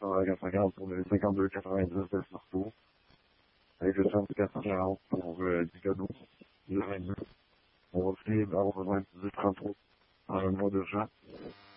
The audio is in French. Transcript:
450 pour le 52,90 de surtout. Avec le 34,40 pour du cadeau. Le 22. On va aussi avoir besoin de 33 en un mois d'urgence.